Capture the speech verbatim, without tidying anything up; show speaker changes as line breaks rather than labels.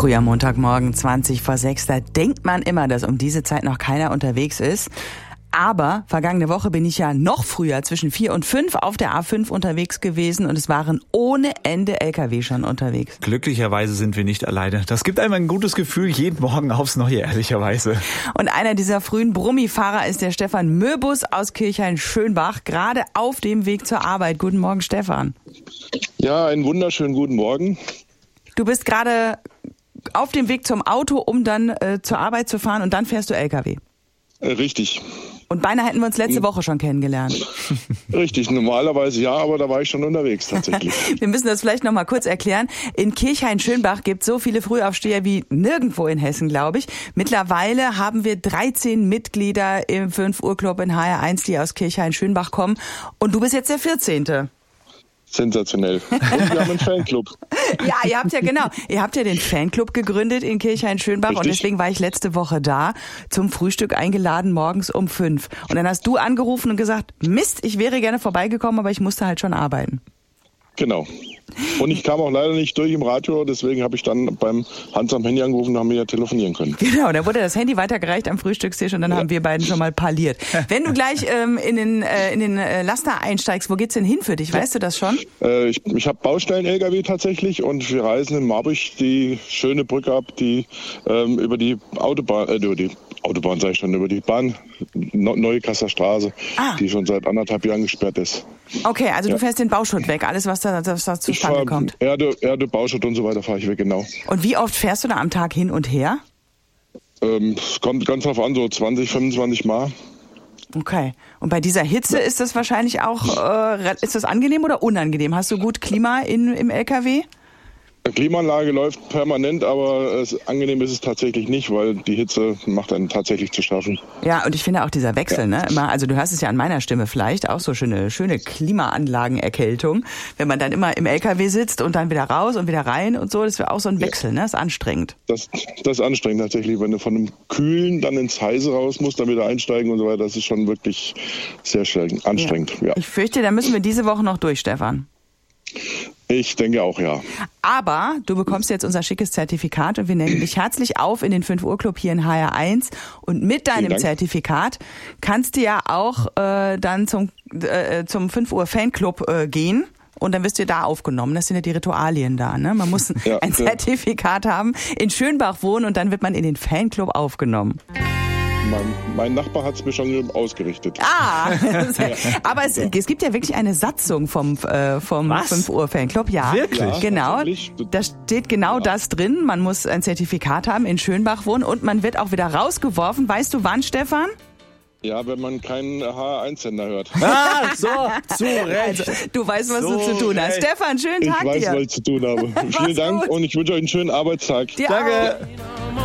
Früher Montagmorgen, zwanzig vor sechs, da denkt man immer, dass um diese Zeit noch keiner unterwegs ist. Aber vergangene Woche bin ich ja noch früher, zwischen vier und fünf, auf der A fünf unterwegs gewesen und es waren ohne Ende L K W schon unterwegs.
Glücklicherweise sind wir nicht alleine. Das gibt einem ein gutes Gefühl, jeden Morgen aufs Neue, ehrlicherweise.
Und einer dieser frühen Brummifahrer ist der Stefan Möbus aus Kirchhain-Schönbach, gerade auf dem Weg zur Arbeit. Guten Morgen, Stefan.
Ja, einen wunderschönen guten Morgen.
Du bist gerade auf dem Weg zum Auto, um dann äh, zur Arbeit zu fahren und dann fährst du L K W.
Äh, richtig.
Und beinahe hätten wir uns letzte Woche schon kennengelernt.
Richtig, normalerweise ja, aber da war ich schon unterwegs tatsächlich.
Wir müssen das vielleicht noch mal kurz erklären. In Kirchhain-Schönbach gibt es so viele Frühaufsteher wie nirgendwo in Hessen, glaube ich. Mittlerweile haben wir dreizehn Mitglieder im fünf Uhr Club in H R eins, die aus Kirchhain-Schönbach kommen. Und du bist jetzt der vierzehnte
Sensationell. Und wir haben einen Fanclub.
Ja, ihr habt ja genau, ihr habt ja den Fanclub gegründet in Kirchhain-Schönbach. Richtig. Und deswegen war ich letzte Woche da, zum Frühstück eingeladen, morgens um fünf. Und dann hast du angerufen und gesagt, Mist, ich wäre gerne vorbeigekommen, aber ich musste halt schon arbeiten.
Genau. Und ich kam auch leider nicht durch im Radio, deswegen habe ich dann beim Hans am Handy angerufen und haben wir ja telefonieren können.
Genau, da wurde das Handy weitergereicht am Frühstückstisch und dann ja. haben wir beiden schon mal parliert. Wenn du gleich ähm, in den, äh, in den äh, Laster einsteigst, wo geht's denn hin für dich? Weißt du das schon?
Äh, ich ich habe Baustellen-L K W tatsächlich und wir reisen in Marburg die schöne Brücke ab, die ähm, über die Autobahn, äh, über die Autobahn sage ich schon, über die Bahn, Neue Kasser Straße, ah. die schon seit anderthalb Jahren gesperrt ist.
Okay, also
ja.
du fährst den Bauschutt weg, alles was da, was da zustande
ich
kommt.
Erde, Erde, Bauschutt und so weiter fahre ich weg, genau.
Und wie oft fährst du da am Tag hin und her?
Ähm, es kommt ganz drauf an, so zwanzig, fünfundzwanzig Mal.
Okay. Und bei dieser Hitze ist das wahrscheinlich auch, äh, ist das angenehm oder unangenehm? Hast du gut Klima in, im L K W?
Die Klimaanlage läuft permanent, aber es, angenehm ist es tatsächlich nicht, weil die Hitze macht einen tatsächlich zu schaffen.
Ja, und ich finde auch dieser Wechsel, ja. ne, immer, also du hörst es ja an meiner Stimme vielleicht, auch so schöne, schöne Klimaanlagenerkältung, wenn man dann immer im L K W sitzt und dann wieder raus und wieder rein und so, das wäre auch so ein Wechsel, ja. ne, das ist anstrengend. Das,
das ist anstrengend tatsächlich, wenn du von einem Kühlen dann ins Heiße raus musst, dann wieder einsteigen und so weiter, das ist schon wirklich sehr anstrengend, ja. ja.
Ich fürchte, da müssen wir diese Woche noch durch, Stefan.
Ich denke auch, ja.
Aber du bekommst jetzt unser schickes Zertifikat und wir nehmen dich herzlich auf in den fünf Uhr Club hier in H R eins. Und mit deinem Zertifikat kannst du ja auch äh, dann zum, äh, zum fünf Uhr Fanclub äh, gehen. Und dann wirst du da aufgenommen. Das sind ja die Ritualien da. Ne? Man muss ja, ein Zertifikat ja. haben, in Schönbach wohnen und dann wird man in den Fanclub aufgenommen.
Mein, mein Nachbar hat es mir schon ausgerichtet.
Ah, aber es, es gibt ja wirklich eine Satzung vom, äh, vom fünf Uhr Fanclub. Ja,
wirklich? Ja,
genau. Da steht genau ja. das drin. Man muss ein Zertifikat haben, in Schönbach wohnen und man wird auch wieder rausgeworfen. Weißt du wann, Stefan?
Ja, wenn man keinen H R eins Sender hört.
Ah, so, zu Recht.
Also, du weißt, was so du zu tun hast.
Recht.
Stefan, schönen Tag
dir. Ich weiß,
dir.
was ich zu tun habe. Vielen Dank gut. Und ich wünsche euch einen schönen Arbeitstag.
Dir
Danke.
Auch.